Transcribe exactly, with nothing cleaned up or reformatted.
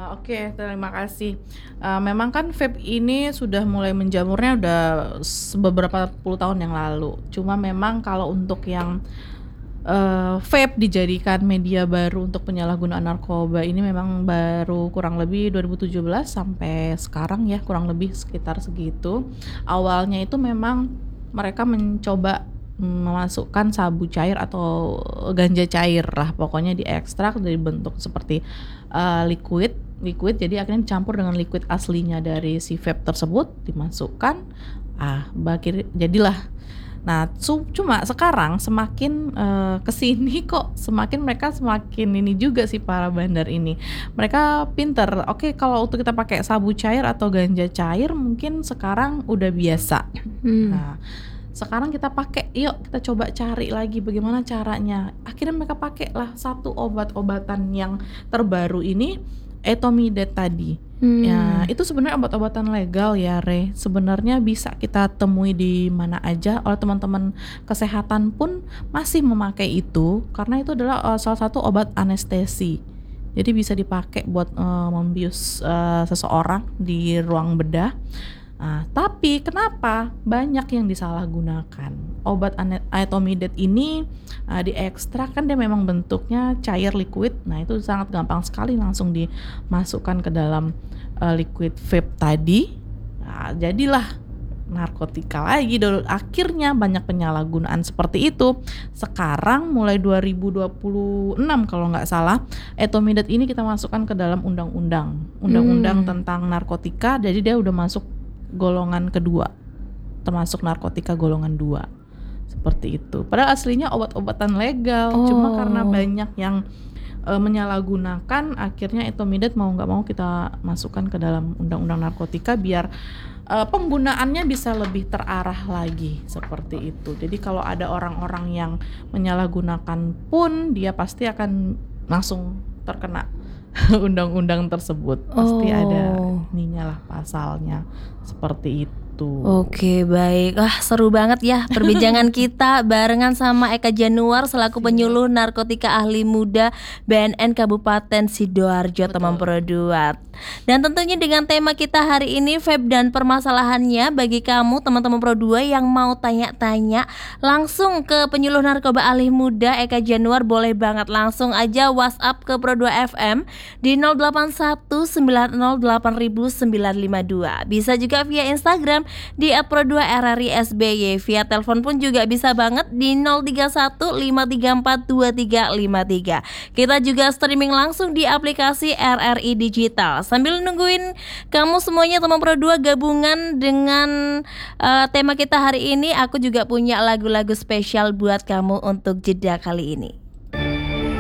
Oke, terima kasih. Eee, memang kan vape ini sudah mulai menjamurnya udah s beberapa puluh tahun yang lalu. Cuma memang kalau untuk yang, eee, vape dijadikan media baru untuk penyalahgunaan narkoba ini memang baru kurang lebih dua ribu tujuh belas sampai sekarang ya, kurang lebih sekitar segitu. Awalnya itu memang mereka mencoba memasukkan sabu cair atau ganja cair lah, pokoknya diekstrak dari bentuk seperti, eee, liquid liquid jadi akhirnya dicampur dengan liquid aslinya dari si vape tersebut, dimasukkan, ah, bakir jadilah. Nah, su cuma sekarang semakin, eee, ke sini kok semakin mereka semakin ini juga sih para bandar ini. Mereka pinter, oke kalau untuk kita pakai sabu cair atau ganja cair mungkin sekarang udah biasa. Mmm. Nah, sekarang kita pakai, yuk kita coba cari lagi bagaimana caranya. Akhirnya mereka pakailah satu obat-obatan yang terbaru ini, Ethomidet tadi. Ya, Mmm. itu sebenarnya obat-obatan legal ya, Re. Sebenarnya bisa kita temui di mana aja, oleh teman-teman kesehatan pun masih memakai itu, karena itu adalah, eee, salah satu obat anestesi. Jadi bisa dipakai buat, eee, membius, eee, seseorang di ruang bedah. Nah, tapi kenapa banyak yang disalahgunakan. Obat ane Ethomidet ini, eee, diekstrak kan dia memang bentuknya cair liquid, nah itu sangat gampang sekali langsung dimasukkan ke dalam, eee, liquid vape tadi. Nah, jadilah narkotika lagi dulu, akhirnya banyak penyalahgunaan seperti itu. Sekarang mulai dua ribu dua puluh enam kalau nggak salah, Ethomidet ini kita masukkan ke dalam undang-undang, undang-undang Mmm. tentang narkotika, jadi dia udah masuk golongan kedua, termasuk narkotika golongan dua, seperti itu. Padahal aslinya obat-obatan legal, cuma karena Oh. banyak yang, eee, menyalahgunakan, akhirnya Ethomidet mau nggak mau kita masukkan ke dalam undang-undang narkotika biar, eee, penggunaannya bisa lebih terarah lagi, seperti itu. Jadi kalau ada orang-orang yang menyalahgunakan pun, dia pasti akan langsung terkena undang-undang tersebut. Pasti ada Oh. ininya lah, pasalnya, seperti itu. Oke baik, wah seru banget ya perbincangan kita barengan sama Eka Januar selaku Siap. penyuluh narkotika ahli muda B N N Kabupaten Sidoarjo Betul. Temempurduat. Dan tentunya dengan tema kita hari ini vape dan permasalahannya, bagi kamu teman-teman Pro dua yang mau tanya-tanya langsung ke penyuluh narkoba ahli muda Eka Januar, boleh banget langsung aja WhatsApp ke Pro dua F M di nol delapan satu sembilan nol delapan sembilan lima dua. Bisa juga via Instagram di et pro dua R R I S B Y. Via telepon pun juga bisa banget di nol tiga satu lima tiga empat dua tiga lima tiga. Kita juga streaming langsung di aplikasi R R I Digital. Sambil nungguin kamu semuanya teman Pro dua gabungan dengan uh, tema kita hari ini, aku juga punya lagu-lagu spesial buat kamu untuk jeda kali ini.